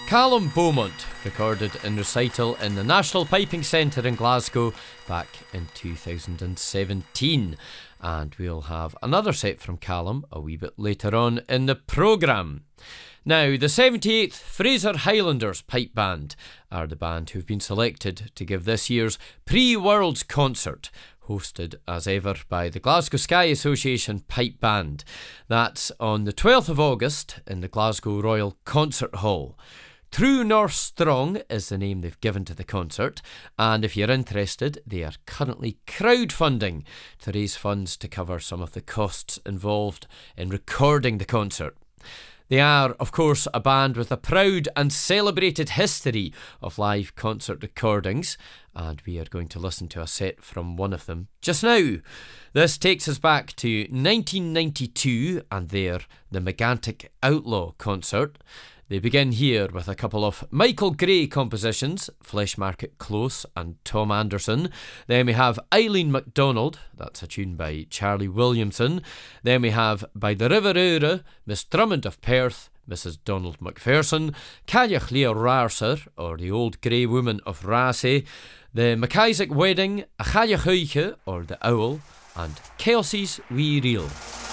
Callum Beaumont recorded in recital in the National Piping Centre in Glasgow back in 2017. And we'll have another set from Callum a wee bit later on in the programme. Now, the 78th Fraser Highlanders Pipe Band are the band who've been selected to give this year's Pre-Worlds concert, hosted as ever by the Glasgow Sky Association Pipe Band. That's on the 12th of August in the Glasgow Royal Concert Hall. True North Strong is the name they've given to the concert, and if you're interested, they are currently crowdfunding to raise funds to cover some of the costs involved in recording the concert. They are, of course, a band with a proud and celebrated history of live concert recordings, and we are going to listen to a set from one of them just now. This takes us back to 1992 and their The Megantic Outlaw concert. They begin here with a couple of Michael Gray compositions, Flesh Market Close and Tom Anderson. Then we have Eileen MacDonald, that's a tune by Charlie Williamson. Then we have By the River Ure, Miss Drummond of Perth, Mrs. Donald McPherson, Cailleach Lear Rarser, or the Old Grey Woman of Raasay, the McIsaac Wedding, A Cailleach Uige, or the Owl, and Kelsey's Wee Reel.